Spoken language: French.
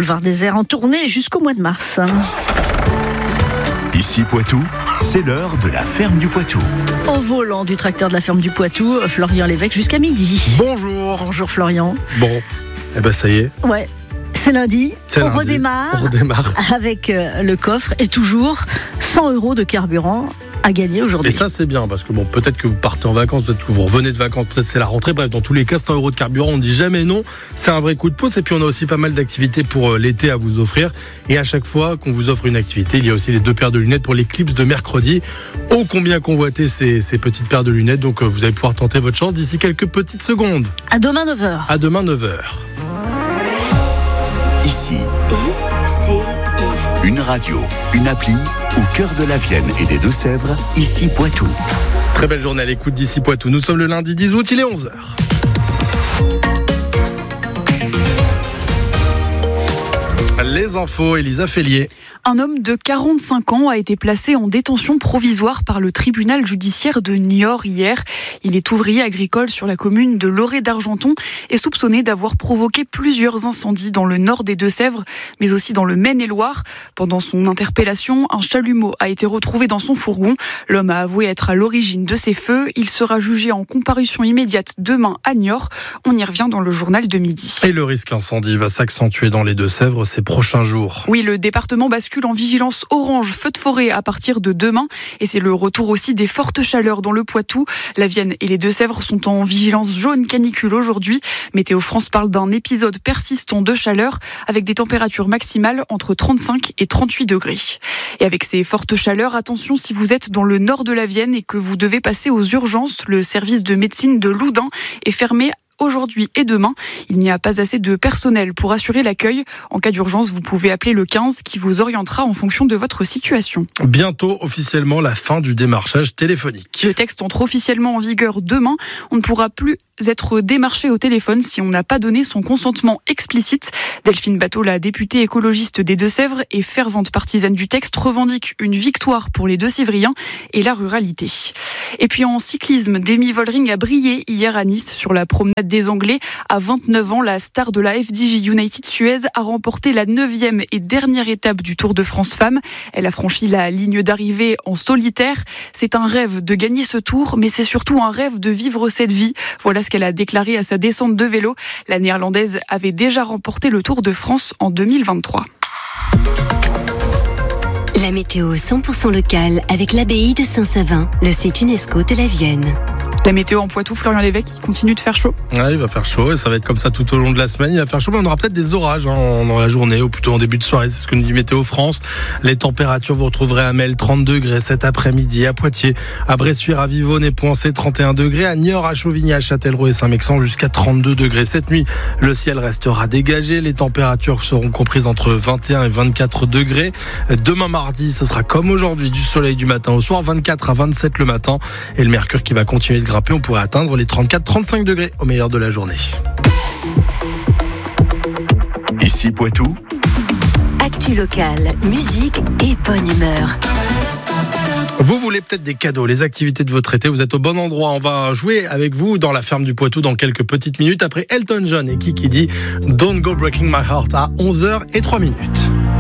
boulevard Désert en tournée jusqu'au mois de mars. Ici Poitou, c'est l'heure de la ferme du Poitou. Au volant du tracteur de la ferme du Poitou, Florian Lévesque jusqu'à midi. Bonjour. Bonjour Florian. Bon, ça y est. Ouais. C'est lundi, on redémarre avec le coffre et toujours 100 € de carburant à gagner aujourd'hui. Et ça c'est bien parce que peut-être que vous partez en vacances, peut-être que vous revenez de vacances, peut-être c'est la rentrée, bref dans tous les cas 100 € de carburant on ne dit jamais non, c'est un vrai coup de pouce et puis on a aussi pas mal d'activités pour l'été à vous offrir et à chaque fois qu'on vous offre une activité il y a aussi les 2 paires de lunettes pour l'éclipse de mercredi. Oh combien convoité ces petites paires de lunettes, donc vous allez pouvoir tenter votre chance d'ici quelques petites secondes. À demain 9h. À demain 9h. Ici, une radio, une appli au cœur de la Vienne et des Deux-Sèvres, ici Poitou. Très belle journée à l'écoute d'ici Poitou. Nous sommes le lundi 10 août, il est 11h. Les infos, Elisa Fellier. Un homme de 45 ans a été placé en détention provisoire par le tribunal judiciaire de Niort hier. Il est ouvrier agricole sur la commune de Loré d'Argenton et soupçonné d'avoir provoqué plusieurs incendies dans le nord des Deux-Sèvres, mais aussi dans le Maine-et-Loire. Pendant son interpellation, un chalumeau a été retrouvé dans son fourgon. L'homme a avoué être à l'origine de ces feux. Il sera jugé en comparution immédiate demain à Niort. On y revient dans le journal de midi. Et le risque incendie va s'accentuer dans les Deux-Sèvres ces prochains jours. Oui, le département bascule en vigilance orange feu de forêt à partir de demain et c'est le retour aussi des fortes chaleurs dans le Poitou. La Vienne et les Deux-Sèvres sont en vigilance jaune canicule aujourd'hui. Météo France parle d'un épisode persistant de chaleur avec des températures maximales entre 35 et 38 degrés. Et avec ces fortes chaleurs, attention si vous êtes dans le nord de la Vienne et que vous devez passer aux urgences, le service de médecine de Loudun est fermé aujourd'hui et demain. Il n'y a pas assez de personnel pour assurer l'accueil. En cas d'urgence, vous pouvez appeler le 15 qui vous orientera en fonction de votre situation. Bientôt, officiellement, la fin du démarchage téléphonique. Le texte entre officiellement en vigueur demain. On ne pourra plus être démarché au téléphone si on n'a pas donné son consentement explicite. Delphine Batho, la députée écologiste des Deux-Sèvres et fervente partisane du texte, revendique une victoire pour les Deux-Sévriens et la ruralité. Et puis en cyclisme, Demi Vollering a brillé hier à Nice sur la promenade des Anglais. À 29 ans, la star de la FDJ United Suez a remporté la 9e et dernière étape du Tour de France Femmes. Elle a franchi la ligne d'arrivée en solitaire. C'est un rêve de gagner ce tour, mais c'est surtout un rêve de vivre cette vie. Voilà ce qu'elle a déclaré à sa descente de vélo. La néerlandaise avait déjà remporté le Tour de France en 2023. La météo 100% locale avec l'abbaye de Saint-Savin, le site UNESCO de la Vienne. La météo en Poitou, Florian Lévesque, il continue de faire chaud. Ouais, il va faire chaud et ça va être comme ça tout au long de la semaine. Il va faire chaud, mais on aura peut-être des orages dans la journée ou plutôt en début de soirée. C'est ce que nous dit Météo France. Les températures, vous retrouverez à Mel 30 degrés cet après-midi, à Poitiers, à Bressuire, à Vivonne et Poincé 31 degrés, à Niort, à Chauvigny, à Châtellerault et Saint-Mexan jusqu'à 32 degrés. Cette nuit, le ciel restera dégagé. Les températures seront comprises entre 21 et 24 degrés. Demain mardi, ce sera comme aujourd'hui, du soleil du matin au soir, 24 à 27 le matin et le mercure qui va continuer de grimper. On pourrait atteindre les 34-35 degrés au meilleur de la journée. Ici Poitou. Actu locale, musique et bonne humeur. Vous voulez peut-être des cadeaux, les activités de votre été, vous êtes au bon endroit. On va jouer avec vous dans la ferme du Poitou dans quelques petites minutes après Elton John et Kiki dit Don't Go Breaking My Heart à 11h03.